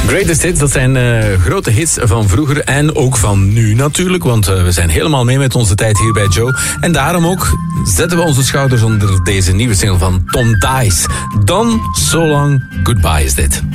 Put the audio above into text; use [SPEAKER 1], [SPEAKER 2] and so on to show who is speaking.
[SPEAKER 1] Greatest Hits, dat zijn grote hits van vroeger en ook van nu natuurlijk. Want we zijn helemaal mee met onze tijd hier bij Joe. En daarom ook zetten we onze schouders onder deze nieuwe single van Tom Dice. Done So Long Goodbye is dit.